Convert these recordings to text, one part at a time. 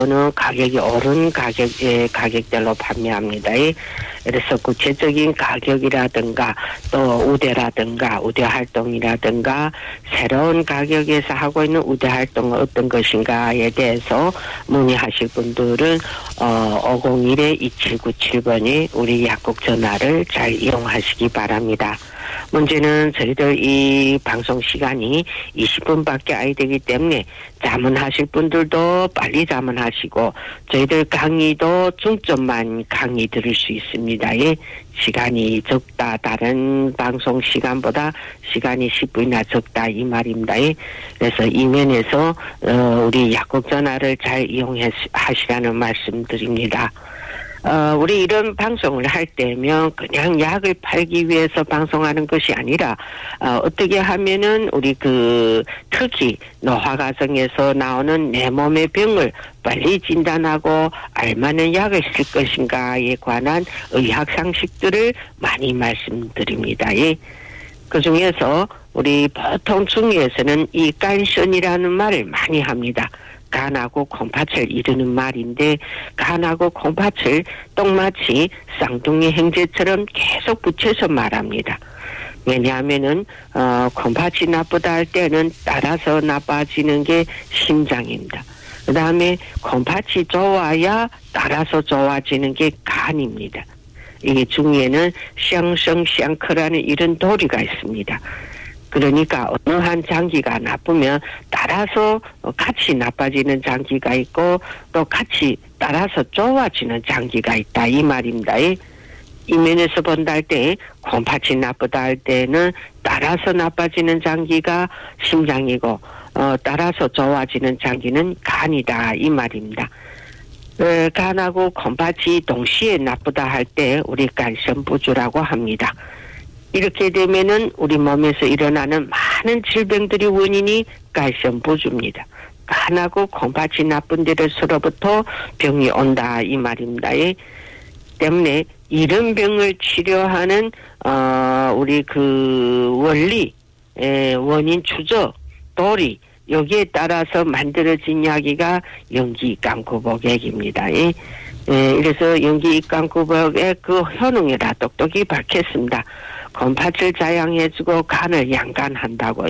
는 가격이 오른 가격대로 판매합니다. 그래서 구체적인 가격이라든가 또 우대 활동이라든가 새로운 가격에서 하고 있는 우대 활동은 어떤 것인가에 대해서 문의하실 분들은 501-2797번이 우리 약국 전화를 잘 이용하시기 바랍니다. 문제는 저희들 이 방송 시간이 20분밖에 안 되기 때문에 자문하실 분들도 빨리 자문하시고 저희들 강의도 중점만 강의 들을 수 있습니다. 예. 시간이 적다. 다른 방송 시간보다 시간이 10분이나 적다 이 말입니다. 예. 그래서 이 면에서 우리 약국 전화를 잘 이용하시라는 말씀 드립니다. 우리 이런 방송을 할 때면 그냥 약을 팔기 위해서 방송하는 것이 아니라, 어떻게 하면은 우리 특히 노화 과정에서 나오는 내 몸의 병을 빨리 진단하고 알맞는 약을 쓸 것인가에 관한 의학 상식들을 많이 말씀드립니다. 예. 그 중에서 우리 보통 중에서는 이 간선이라는 말을 많이 합니다. 간하고 콩팥을 이루는 말인데 간하고 콩팥을 똑마치 쌍둥이 형제처럼 계속 붙여서 말합니다. 왜냐하면은 콩팥이 나쁘다 할 때는 따라서 나빠지는 게 심장입니다. 그 다음에 콩팥이 좋아야 따라서 좋아지는 게 간입니다. 이게 중에는 샹성샹크라는 이런 도리가 있습니다. 그러니까 어느 한 장기가 나쁘면 따라서 같이 나빠지는 장기가 있고 또 같이 따라서 좋아지는 장기가 있다 이 말입니다. 이 면에서 본다 할 때 콩팥이 나쁘다 할 때는 따라서 나빠지는 장기가 심장이고 따라서 좋아지는 장기는 간이다 이 말입니다. 간하고 콩팥이 동시에 나쁘다 할 때 우리 간선부주라고 합니다. 이렇게 되면은 우리 몸에서 일어나는 많은 질병들의 원인이 간선부주입니다. 간하고 콩팥이 나쁜 데로서로부터 병이 온다 이 말입니다. 때문에 이런 병을 치료하는 우리 원리, 원인 추적, 도리 여기에 따라서 만들어진 약이가 연기입강구복액입니다. 그래서 연기입강구복의 그 효능이라 똑똑히 밝혔습니다. 콩팥을 자양해주고 간을 양간한다고.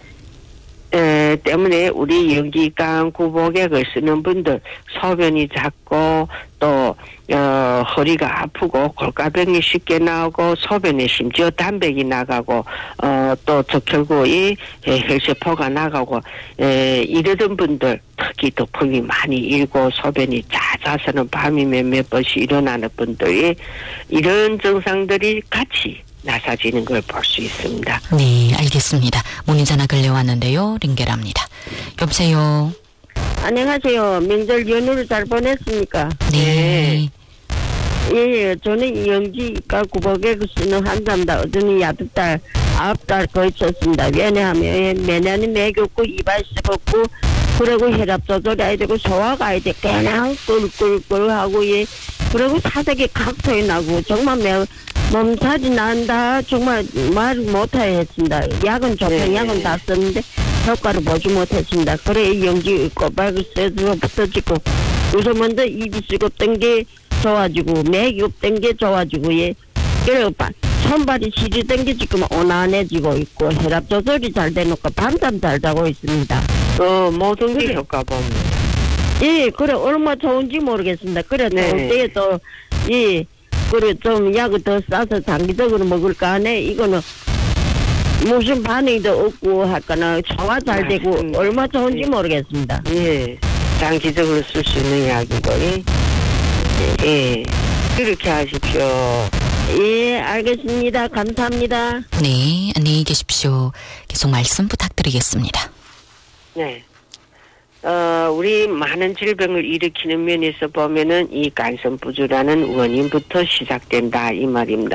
때문에 우리 연기입강구복액을 쓰는 분들 소변이 작고 또 허리가 아프고 골가병이 쉽게 나오고 소변에 심지어 단백이 나가고 또 적혈구의 혈세포가 나가고 이러던 분들 특히 도풍이 많이 일고 소변이 잦아서는 밤이면 몇 번씩 일어나는 분들이 이런 증상들이 같이 나사지는 걸 볼 수 있습니다. 네, 알겠습니다. 문의 전화 걸려왔는데요. 연결합니다. 여보세요. 안녕하세요. 명절 연휴를 잘 보냈습니까? 네. 예, 저는 연기가 구복액을 쓰는 환자입니다. 어전히 8달, 9달 거의 썼습니다. 왜냐하면 매년이 매겼고 이발 썩었고 그리고 혈압 조절이 해야 되고 소화가 해야 돼. 그냥 꿀꿀꿀 하고 그리고 사색이 각소리 나고 정말 몸살이 난다. 정말 말 못하게 했습니다. 약은 조금 약은 다 썼는데 효과를 보지 못했습니다. 그래 연기 꼬박을 쇠서 붙어지고 우선 먼저 입이 쓰겁던 게 좋아지고 맥이 없던 게 좋아지고 그래 손발이 시리던 게 지금 온화해지고 있고 혈압 조절이 잘 되니까 밤잠 잘 자고 있습니다. 모든 게 효과 봅니다. 예, 그래 얼마 좋은지 모르겠습니다. 그래 좋을 때에도 그래 좀 약을 더 싸서 장기적으로 먹을까 하네. 이거는 무슨 반응도 없고 할까나 소화 잘 되고 얼마 좋은지 모르겠습니다. 예, 장기적으로 쓸 수 있는 약이고 예, 그렇게 하십시오. 예, 알겠습니다. 감사합니다. 네, 안녕히 계십시오. 계속 말씀 부탁드리겠습니다. 네. 우리 많은 질병을 일으키는 면에서 보면은 이 간선부주라는 원인부터 시작된다 이 말입니다.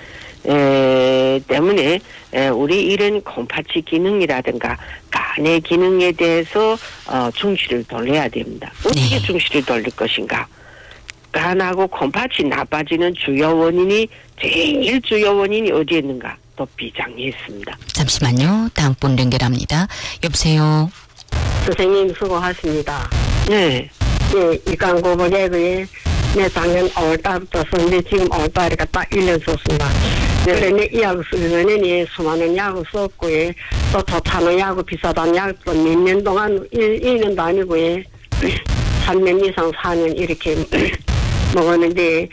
때문에 우리 이런 콩팥의 기능이라든가 간의 기능에 대해서 중시를 돌려야 됩니다. 어떻게 중시를 돌릴 것인가? 간하고 콩팥이 나빠지는 주요 원인이 제일 주요 원인이 어디에 있는가? 또 비장에 있습니다. 잠시만요. 다음 분 연결합니다. 여보세요. 선생님 수고하십니다. 네. 이 광고보게 내 작년 5월달부터 썼는데 지금 5월달이니까 딱 1년 썼습니다. 그래 내 이 약을 쓰면은 수많은 약을 썼고 또 좋다는 약을 비싸다는 약도 몇 년 동안 1년도 아니고 3년 이상 4년 이렇게 먹었는데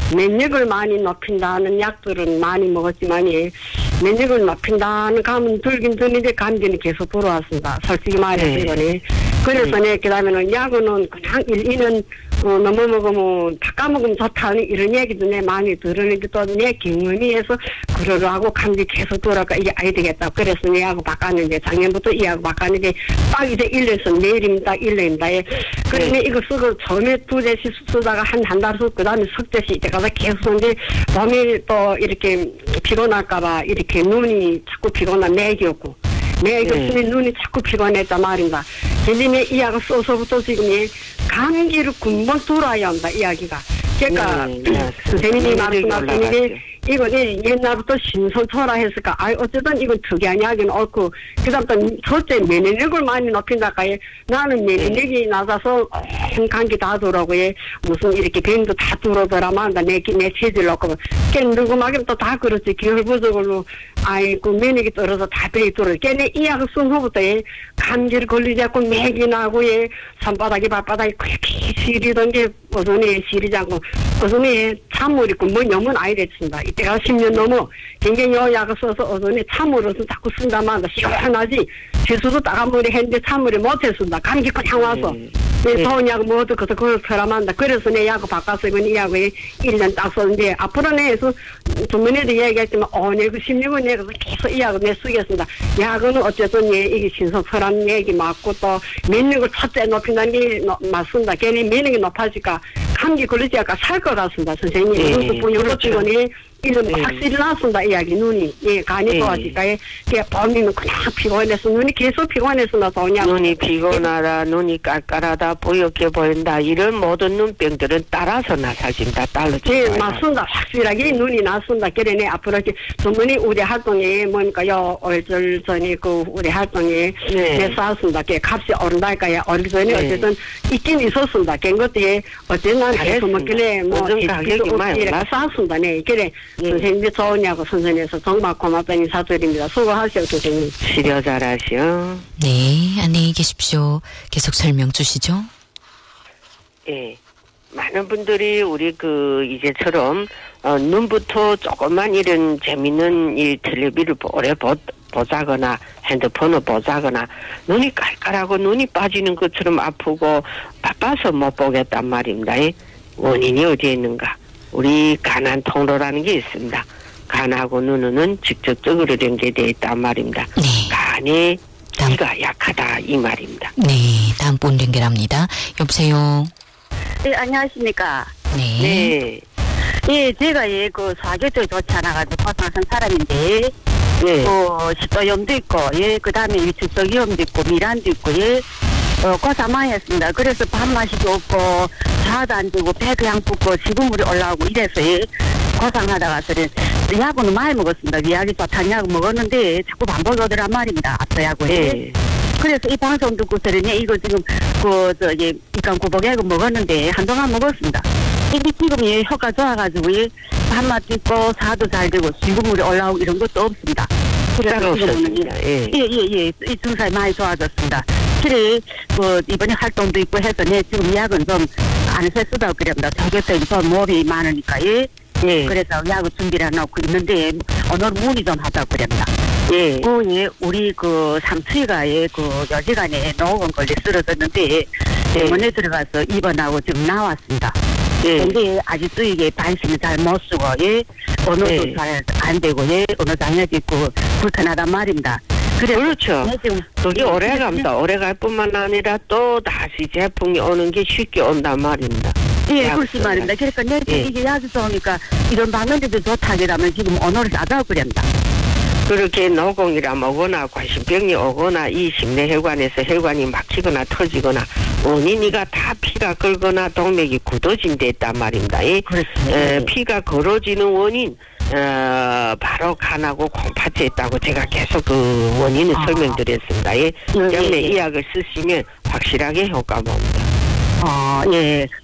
면역을 많이 높인다는 약들은 많이 먹었지만 면역을 높인다는 감은 들긴 드는데 감기는 계속 돌아왔습니다. 솔직히 말해서 이거는. 그래서 그 다음에는 약은 그냥 1년 너무 먹으면 다 까먹으면 좋다는 이런 얘기도 내 많이 들었는데 또 내 경험이해서 그러라고 감기 계속 돌아가 이게 아이 되겠다. 그래서 내 약을 바꿨는데 작년부터 이 약을 바꿨는데 딱 이제 1년에서 내일입니다. 1년입니다. 그러면 이거 쓰고 처음에 2대씩 쓰다가 한 달 쓰고 그 다음에 석대씩 이때까지 계속 쓰는데 몸이 또 이렇게 피곤할까봐 이렇게 눈이 자꾸 피곤한 맥이었고 내가 쓰면 눈이 자꾸 피곤했단 말입니다. 근데 이 약을 써서부터 지금 감기를 금방 돌아야 한다 이야기가. 그러니까 선생님이 말씀하신 게 이거는 옛날부터 신선토라 했을까. 어쨌든 이건 특이한 이야기는 없고 그다음부터 첫째 면역력을 많이 높인다까 나는 면역력이 낮아서 감기 다 돌아오고 무슨 이렇게 병도 다 들어오더라만 내 체질 놓고 누구마게 또 다 그렇지 결부적으로 아이고 면역이 떨어져 다 병이 들어오고 걔네 이 약을 쓴 후부터 감기를 걸리지 않고 맥이 나고 손바닥이 발바닥이 그렇게 시리던 게 어선에 시리지 않고 어선에 찬물 있고 뭐 너무 아이 됐습니다. 이때가 10년 넘어 굉장히 요 약을 써서 어선에 찬물로서 자꾸 쓴다만 시원하지 지수도 따가운 물에 했는데 찬물에 못했습니다. 감기 그냥 와서 더운 약을 먹어도 그걸 펴라만다. 그래서 내 약을 바꿔서 이건 이 약을 1년 딱 썼는데 앞으로 내에서 주문에도 이야기했지만 5년 16년 내가 계속 이 약을 내 쓰겠습니다. 약은 어쨌든 이게 신선설한 얘기 맞고 또 면역을 첫째 높인다는 게 맞습니다. 걔네 면역이 높아지니까 감기 걸리지 않까 살 것 같습니다. 선생님. 그것도 지금 이런 확실히 났습니다. 이야기 눈이 간이 좋아지니까 범인은 그냥 피곤해서 눈이 계속 피곤해서 나서 그냥 눈이 피곤하다 눈이 깔깔하다 보였게 보인다 이런 모든 눈병들은 따라서 나사진다. 네 맞습니다. 확실하게 눈이 났습니다. 그러네 앞으로 전문의 우리 활동에 뭡니까요 얼절 전에 그 우리 활동에 내쌌습니다. 값이 오른다니까요. 오르기 전에 어쨌든 있긴 있었습니다. 그것도 어쨌든 계속 먹길래 뭐 가격이 많이 올랐습니다. 네 그래 선생님이 좋으냐고 선생님에서 정말 고맙다는 인사드립니다. 수고하세요 선생님. 치료 잘하시오. 네 안녕히 계십시오. 계속 설명 주시죠. 예. 많은 분들이 우리 이제처럼 눈부터 조금만 이런 재밌는 이 텔레비를 오래 보자거나 핸드폰을 보자거나 눈이 깔깔하고 눈이 빠지는 것처럼 아프고 바빠서 못 보겠단 말입니다. 원인이 어디에 있는가? 우리 간암 통로라는 게 있습니다. 간하고 눈은 직접적으로 연계되어 있단 말입니다. 네. 간이 기가 약하다 이 말입니다. 네, 다음 분 연결합니다. 여보세요. 네, 안녕하십니까. 네. 예, 제가 그 사계절 좋지 않아가지고 고생한 사람인데, 식도염도 있고, 그 다음에 위축성염도 있고, 미란도 있고, 고생 많이 했습니다. 그래서 밥맛이도 없고, 자도 안 되고, 배 그냥 붓고, 식은물이 올라오고 이래서 고생하다가 약은 많이 먹었습니다. 위약이 좋다는 약을 먹었는데, 자꾸 반복이 오더란 말입니다. 앞서 약을. 그래서 이 방송 듣고서는 이거 지금 이간 구복약을 먹었는데 한동안 먹었습니다. 이게 지금 효과 좋아가지고 밥맛도 있고 사도 잘 되고 수분물이 올라오고 이런 것도 없습니다. 그래서 지금은 이 증상이 많이 좋아졌습니다. 그래 이번에 활동도 있고 해서 지금 약은 좀 안 쓰다 그럽니다. 저격도 좀 몸이 많으니까 그래서 약을 준비를 해놓고 있는데 오늘 문의 좀 하자고 그럽니다. 우리 삼수이가 여지간에 노원 걸려 쓰러졌는데 병원에 들어가서 입원하고 지금 나왔습니다. 근데 아직도 이게 반신을 잘 못 쓰고 언어도 잘 안 되고 언어 장애도 있고 불편하단 말입니다. 그렇죠. 그게 오래 갑니다. 오래 갈 뿐만 아니라 또 다시 제품이 오는 게 쉽게 온단 말입니다. 그렇지 말입니다. 그러니까 이게 약이 좋으니까 이런 방면들도 좋다기라면 지금 언어를 싸다고 그럽니다. 그렇게 노공이라 오거나 관심병이 오거나 이 심내혈관에서 혈관이 막히거나 터지거나 원인이가 다 피가 끓거나 동맥이 굳어진 데 있단 말입니다. 피가 걸어지는 원인 바로 간하고 콩팥에 있다고 제가 계속 그 원인을 설명드렸습니다. 때문에 이 약을 쓰시면 확실하게 효과 봅니다. 예.